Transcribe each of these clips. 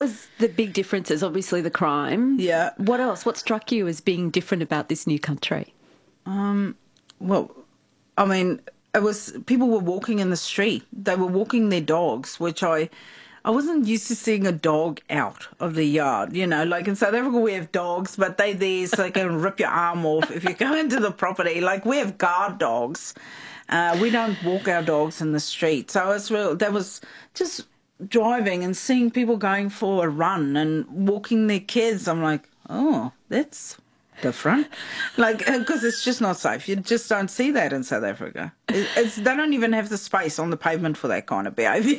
was the big differences? Obviously the crime. Yeah. What else? What struck you as being different about this new country? Well, I mean, it was people were walking in the street. They were walking their dogs, which I wasn't used to seeing a dog out of the yard. You know, like in South Africa we have dogs, but they there so they can rip your arm off if you go into the property. Like we have guard dogs. We don't walk our dogs in the street. So it's real. That was just driving and seeing people going for a run and walking their kids. I'm like, oh, that's different, like, because it's just not safe. You just don't see that in South Africa. They don't even have the space on the pavement for that kind of behaviour.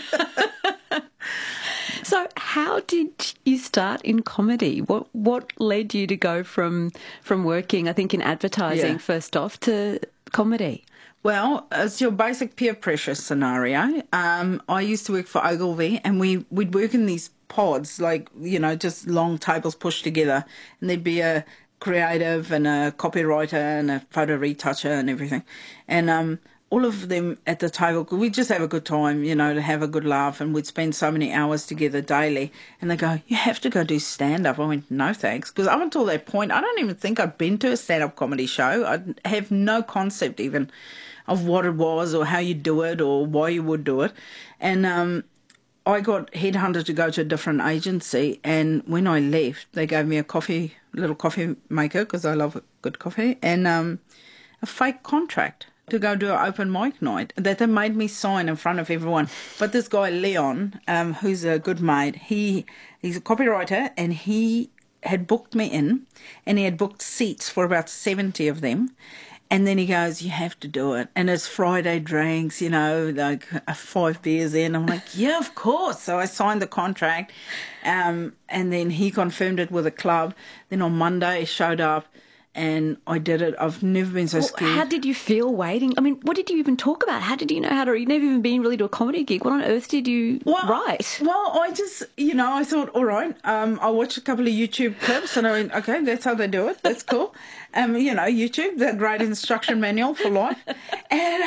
So how did you start in comedy? What led you to go from working, I think, in advertising first off to comedy? Well, it's your basic peer pressure scenario. I used to work for Ogilvy, and we'd work in these pods, like, you know, just long tables pushed together, and there'd be a creative and a copywriter and a photo retoucher and everything. And all of them at the table, we'd just have a good time, you know, to have a good laugh, and we'd spend so many hours together daily. And they go, you have to go do stand-up. I went, no thanks, because up until that point, I don't even think I'd been to a stand-up comedy show. I have no concept even of what it was or how you do it or why you would do it. And I got headhunted to go to a different agency, and when I left, they gave me a little coffee maker, because I love good coffee, and a fake contract to go do an open mic night that they made me sign in front of everyone. But this guy, Leon, who's a good mate, he's a copywriter, and he had booked me in, and he had booked seats for about 70 of them. And then he goes, you have to do it. And it's Friday drinks, you know, like 5 beers in. I'm like, yeah, of course. So I signed the contract. And then he confirmed it with the club. Then on Monday, he showed up and I did it. I've never been so scared. How did you feel waiting? I mean, what did you even talk about? How did you know how to... You've never even been really to a comedy gig. What on earth did you write? Well, I just, you know, I thought, all right, I watched a couple of YouTube clips and I went, okay, that's how they do it. That's cool. You know, YouTube, the great instruction manual for life. And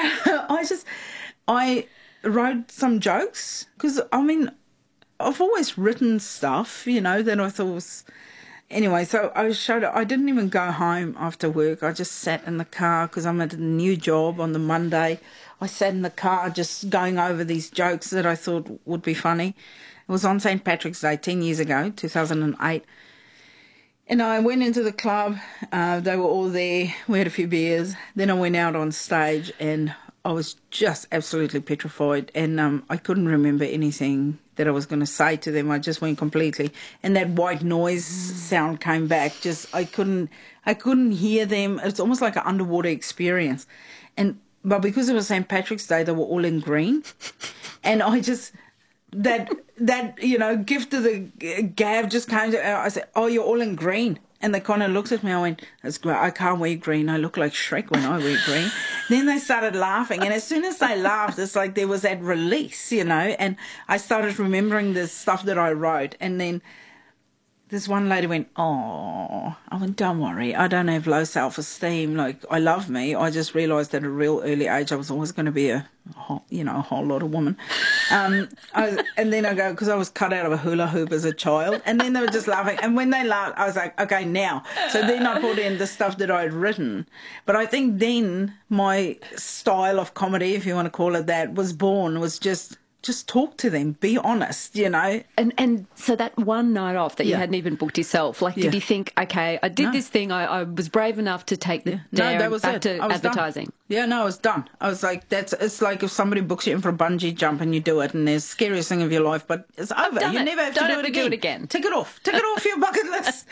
I wrote some jokes because, I mean, I've always written stuff, you know, that I thought was... Anyway, so I showed it. I didn't even go home after work. I just sat in the car because I'm at a new job on the Monday. I sat in the car just going over these jokes that I thought would be funny. It was on St. Patrick's Day 10 years ago, 2008. And I went into the club. They were all there. We had a few beers. Then I went out on stage and I was just absolutely petrified. And I couldn't remember anything that I was going to say to them. I just went completely. And that white noise sound came back. Just I couldn't hear them. It's almost like an underwater experience. But because it was St. Patrick's Day, they were all in green. And I just... That you know, gift of the gab just came to, I said, oh, you're all in green. And they kind of looked at me. I went, that's great. I can't wear green. I look like Shrek when I wear green. Then they started laughing. And as soon as they laughed, it's like there was that release, you know. And I started remembering the stuff that I wrote. And then this one lady went, oh, I went, don't worry. I don't have low self-esteem. Like, I love me. I just realised at a real early age I was always going to be a whole lot of woman. And then I go, because I was cut out of a hula hoop as a child. And then they were just laughing. And when they laughed, I was like, okay, now. So then I put in the stuff that I'd written. But I think then my style of comedy, if you want to call it that, was born, was just talk to them, be honest, you know. And so that one night off that you hadn't even booked yourself, like, did you think, okay, I did this thing, I was brave enough to take the dare back to advertising? Done. Yeah, no, I was done. I was like, it's like if somebody books you in for a bungee jump and you do it and it's the scariest thing of your life, but it's over. You never have to do it again. Tick it off your bucket list.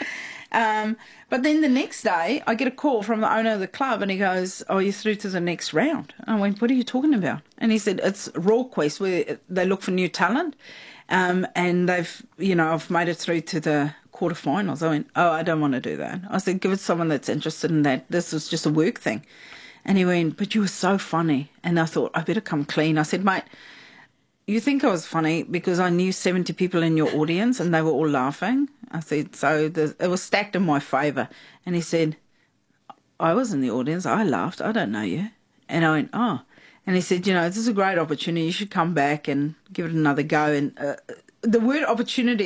But then the next day, I get a call from the owner of the club and he goes, oh, you're through to the next round. I went, what are you talking about? And he said, it's Raw Quest, where they look for new talent. And they've, you know, I've made it through to the quarterfinals. I went, oh, I don't want to do that. I said, give it to someone that's interested in that. This was just a work thing. And he went, but you were so funny. And I thought, I better come clean. I said, mate, you think I was funny because I knew 70 people in your audience and they were all laughing? I said, so it was stacked in my favour. And he said, I was in the audience. I laughed. I don't know you. And I went, oh. And he said, you know, this is a great opportunity. You should come back and give it another go. And the word opportunity